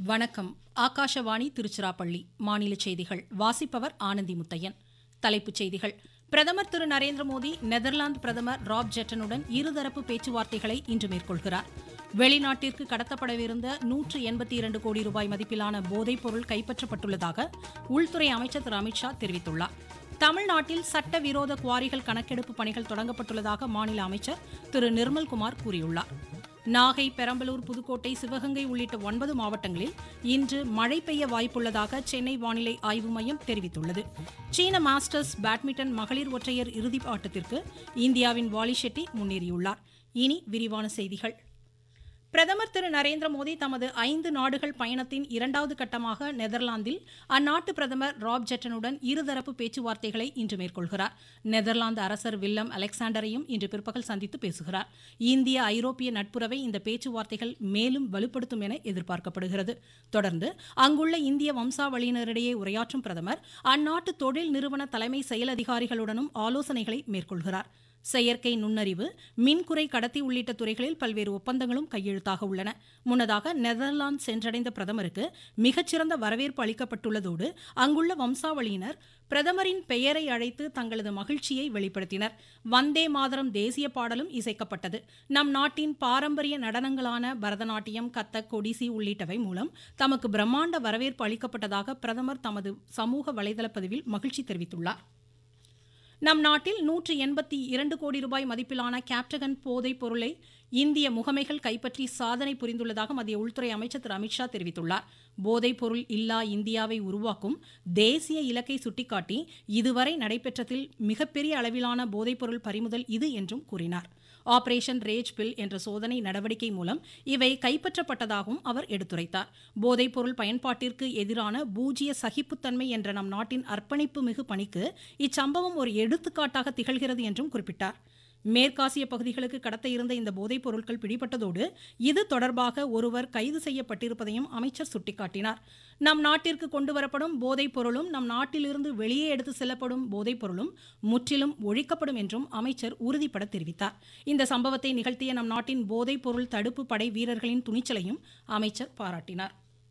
வணக்கம். ஆகாஷவாணி திருச்சிராப்பள்ளி. மாநில செய்திகள் வாசிப்பவர் ஆனந்தி முத்தையன். தலைப்புச் செய்திகள். பிரதமர் திரு நரேந்திரமோடி நெதர்லாந்து பிரதமர் ராப் ஜெட்டனுடன் இருதரப்பு பேச்சுவார்த்தைகளை இன்று மேற்கொள்கிறார். வெளிநாட்டிற்கு கடத்தப்படவிருந்த 182 கோடி ரூபாய் மதிப்பிலான போதைப் பொருள் கைப்பற்றப்பட்டுள்ளதாக உள்துறை அமைச்சர் திரு அமித்ஷா தெரிவித்துள்ளார். தமிழ்நாட்டில் சட்டவிரோத குவாரிகள் கணக்கெடுப்பு பணிகள் தொடங்கப்பட்டுள்ளதாக மாநில அமைச்சர் திரு நிர்மல்குமார் கூறியுள்ளார். நாகை, பெரம்பலூர், புதுக்கோட்டை, சிவகங்கை உள்ளிட்ட 9 மாவட்டங்களில் இன்று மழை பெய்ய வாய்ப்புள்ளதாக சென்னை வானிலை ஆய்வு மையம் தெரிவித்துள்ளது. சீன மாஸ்டர்ஸ் பேட்மிண்டன் மகளிர் ஒற்றையர் இறுதி ஆட்டத்திற்கு இந்தியாவின் வாலி ஷெட்டி முன்னேறியுள்ளார். இனி விரிவான செய்திகள். பிரதமர் திரு நரேந்திரமோடி தமது 5 நாடுகள் பயணத்தின் 2வது கட்டமாக நெதர்லாந்தில் அந்நாட்டு பிரதமர் ராப் ஜெட்டனுடன் இருதரப்பு பேச்சுவார்த்தைகளை இன்று மேற்கொள்கிறார். நெதர்லாந்து அரசர் வில்லம் அலெக்சாண்டரையும் இன்று பிற்பகல் சந்தித்து பேசுகிறார். இந்திய ஐரோப்பிய நட்புறவை இந்த பேச்சுவார்த்தைகள் மேலும் வலுப்படுத்தும் என எதிர்பார்க்கப்படுகிறது. தொடர்ந்து அங்குள்ள இந்திய வம்சாவளியினரிடையே உரையாற்றும் பிரதமர் அந்நாட்டு தொழில் நிறுவன தலைமை செயல் அதிகாரிகளுடனும் ஆலோசனைகளை மேற்கொள்கிறார். செயற்கை நுண்ணறிவு, மின்குறை கடத்தி உள்ளிட்ட துறைகளில் பல்வேறு ஒப்பந்தங்களும் கையெழுத்தாக உள்ளன. முன்னதாக நெதர்லாந்து சென்றடைந்த பிரதமருக்கு மிகச்சிறந்த வரவேற்பு அளிக்கப்பட்டுள்ளதோடு அங்குள்ள வம்சாவளியினர் பிரதமரின் பெயரை அழைத்து தங்களது மகிழ்ச்சியை வெளிப்படுத்தினர். வந்தே மாதரம் தேசிய பாடலும் இசைக்கப்பட்டது. நம் நாட்டின் பாரம்பரிய நடனங்களான பரதநாட்டியம், கத்தக், ஒடிசி உள்ளிட்டவை மூலம் தமக்கு பிரம்மாண்ட வரவேற்பு அளிக்கப்பட்டதாக பிரதமர் தமது சமூக வலைதள பதிவில் மகிழ்ச்சி தெரிவித்துள்ளார். நம் நாட்டில் 182 கோடி ரூபாய் மதிப்பிலான கேப்டகன் போதைப் பொருளை இந்திய முகமைகள் கைப்பற்றி சாதனை புரிந்துள்ளதாக மத்திய உள்துறை அமைச்சர் திரு அமித்ஷா தெரிவித்துள்ளார். போதைப் பொருள் இல்லா இந்தியாவை உருவாக்கும் தேசிய இலக்கை சுட்டிக்காட்டி இதுவரை நடைபெற்றதில் மிகப்பெரிய அளவிலான போதைப் பொருள் பறிமுதல் இது என்றும் கூறினார். ஆபரேஷன் ரேஜ் பில் என்ற சோதனை நடவடிக்கை மூலம் இவை கைப்பற்றப்பட்டதாகவும் அவர் எடுத்துரைத்தார். போதைப் பொருள் பயன்பாட்டிற்கு எதிரான பூஜ்ய சகிப்புத்தன்மை என்ற நம் நாட்டின் அர்ப்பணிப்பு மிகு பணிக்கு இச்சம்பவம் ஒரு எடுத்துக்காட்டாக திகழ்கிறது என்றும் குறிப்பிட்டார். மேற்காசிய பகுதிகளுக்கு கடத்த இருந்த இந்த போதைப் பொருட்கள் பிடிபட்டதோடு இது தொடர்பாக ஒருவர் கைது செய்யப்பட்டிருப்பதையும் அமைச்சர் சுட்டிக்காட்டினார். நம் நாட்டிற்கு கொண்டுவரப்படும் போதைப் பொருளும் நம் நாட்டிலிருந்து வெளியே எடுத்து செல்லப்படும் போதைப் பொருளும் முற்றிலும் ஒழிக்கப்படும் என்றும் அமைச்சர் உறுதிபட தெரிவித்தார். இந்த சம்பவத்தை நிகழ்த்திய நம் நாட்டின் போதைப் பொருள் தடுப்பு படை வீரர்களின் துணிச்சலையும் அமைச்சர் பாராட்டினார்.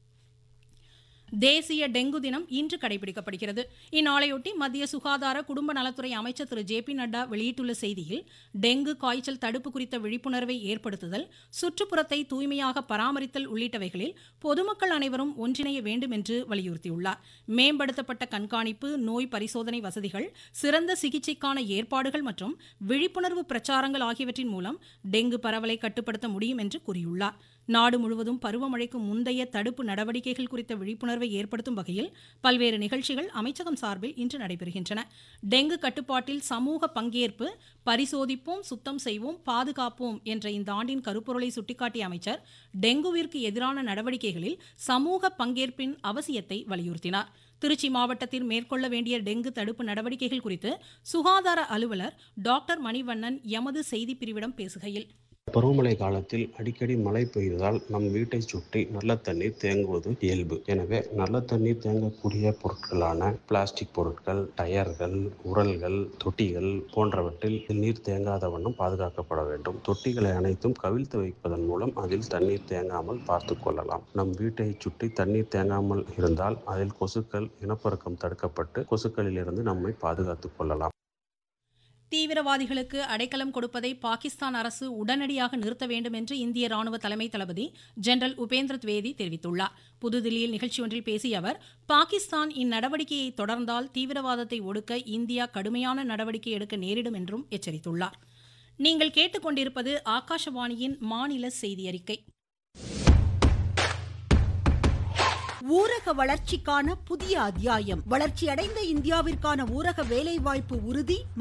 தேசிய டெங்கு தினம் இன்று கடைபிடிக்கப்படுகிறது. இந்நாளையொட்டி மத்திய சுகாதார குடும்ப நலத்துறை அமைச்சர் திரு ஜே பி நட்டா வெளியிட்டுள்ள செய்தியில், டெங்கு காய்ச்சல் தடுப்பு குறித்த விழிப்புணர்வை ஏற்படுத்துதல், சுற்றுப்புறத்தை தூய்மையாக பராமரித்தல் உள்ளிட்டவைகளில் பொதுமக்கள் அனைவரும் ஒன்றிணைய வேண்டும் என்று வலியுறுத்தியுள்ளார். மேம்படுத்தப்பட்ட கண்காணிப்பு, நோய் பரிசோதனை வசதிகள், சிறந்த சிகிச்சைக்கான ஏற்பாடுகள் மற்றும் விழிப்புணர்வு பிரச்சாரங்கள் ஆகியவற்றின் மூலம் டெங்கு பரவலை கட்டுப்படுத்த முடியும் என்று கூறியுள்ளார். நாடு முழுவதும் பருவமழைக்கு முந்தைய தடுப்பு நடவடிக்கைகள் குறித்த விழிப்புணர்வை ஏற்படுத்தும் வகையில் பல்வேறு நிகழ்ச்சிகள் அமைச்சகம் சார்பில் இன்று நடைபெறுகின்றன. டெங்கு கட்டுப்பாட்டில் சமூக பங்கேற்பு, பரிசோதிப்போம், சுத்தம் செய்வோம், பாதுகாப்போம் என்ற இந்த ஆண்டின் கருப்பொருளை சுட்டிக்காட்டிய அமைச்சர் டெங்குவிற்கு எதிரான நடவடிக்கைகளில் சமூக பங்கேற்பின் அவசியத்தை வலியுறுத்தினார். திருச்சி மாவட்டத்தில் மேற்கொள்ள வேண்டிய டெங்கு தடுப்பு நடவடிக்கைகள் குறித்து சுகாதார அலுவலர் டாக்டர் மணிவண்ணன் எமது செய்தி பிரிவிடம் பேசுகையில், பருவமழை காலத்தில் அடிக்கடி மழை பெய்வதால் நம் வீட்டை சுற்றி நல்ல தண்ணீர் தேங்குவது இயல்பு. எனவே நல்ல தண்ணீர் தேங்கக்கூடிய பொருட்களான பிளாஸ்டிக் பொருட்கள், டயர்கள், உரல்கள், தொட்டிகள் போன்றவற்றில் நீர் தேங்காத வண்ணம் பாதுகாக்கப்பட வேண்டும். தொட்டிகளை அனைத்தும் கவிழ்த்து வைப்பதன் மூலம் அதில் தண்ணீர் தேங்காமல் பார்த்து கொள்ளலாம். நம் வீட்டை சுற்றி தண்ணீர் தேங்காமல் இருந்தால் அதில் கொசுக்கள் இனப்பெருக்கம் தடுக்கப்பட்டு கொசுக்களில் இருந்து நம்மை பாதுகாத்துக் கொள்ளலாம். தீவிரவாதிகளுக்கு அடைக்கலம் கொடுப்பதை பாகிஸ்தான் அரசு உடனடியாக நிறுத்த வேண்டும் என்று இந்திய ராணுவ தலைமை தளபதி ஜெனரல் உபேந்திர திவேதி தெரிவித்துள்ளார். புதுதில்லியில் நிகழ்ச்சி ஒன்றில் பேசிய அவர், பாகிஸ்தான் இந்நடவடிக்கையை தொடர்ந்தால் தீவிரவாதத்தை ஒடுக்க இந்தியா கடுமையான நடவடிக்கை எடுக்க நேரிடும் என்றும் எச்சரித்துள்ளார். நீங்கள் கேட்டுக்கொண்டிருப்பது ஆகாஷவாணியின் மாநில செய்தி அறிக்கை. ஊரக வளர்ச்சிக்கான புதிய அத்தியாயம். வளர்ச்சியடைந்த இந்தியாவிற்கான ஊரக வேலைவாய்ப்பு உறுதி